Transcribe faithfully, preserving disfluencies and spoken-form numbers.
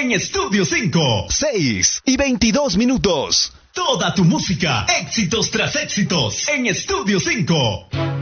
en Estudio cinco. seis y veintidós minutos. Toda tu música, éxitos tras éxitos, en Estudio cinco.